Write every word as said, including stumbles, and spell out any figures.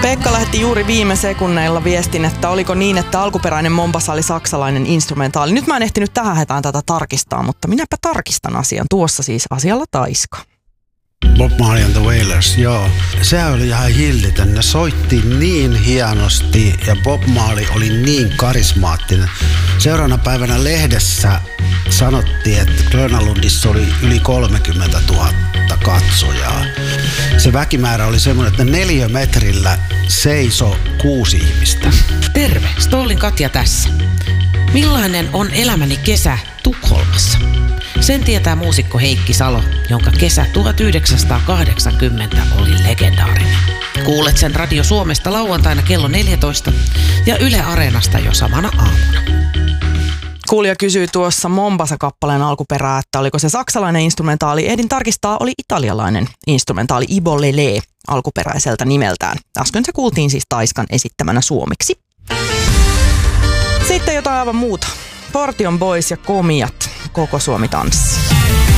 Pekka lähetti juuri viime sekunneilla viestin, että oliko niin, että alkuperäinen Mombasa oli saksalainen instrumentaali. Nyt mä en ehtinyt tähän hetään tätä tarkistaa, mutta minäpä tarkistan asian. Tuossa siis asialla Taiska. Bob Marley and the Wailers, joo. Sehän oli ihan hillitön. Ne soitti niin hienosti ja Bob Marley oli niin karismaattinen. Seuraavana päivänä lehdessä sanottiin, että Grönalundissa oli yli kolmekymmentätuhatta katsojaa. Se väkimäärä oli semmoinen, että neliömetrillä seiso kuusi ihmistä. Terve, Stollin Katja tässä. Millainen on elämäni kesä Tukholmassa? Sen tietää muusikko Heikki Salo, jonka kesä tuhatyhdeksänsataakahdeksankymmentä oli legendaarinen. Kuulet sen Radio Suomesta lauantaina kello neljätoista ja Yle Areenasta jo samana aamuna. Kuulija kysyy tuossa Mombasa-kappaleen alkuperää, että oliko se saksalainen instrumentaali. Ehdin tarkistaa, oli italialainen instrumentaali Ibolele alkuperäiseltä nimeltään. Äsken se kuultiin siis Taiskan esittämänä suomeksi. Sitten jotain aivan muuta. Portion Boys ja Komiat. Koko Suomi tanssi.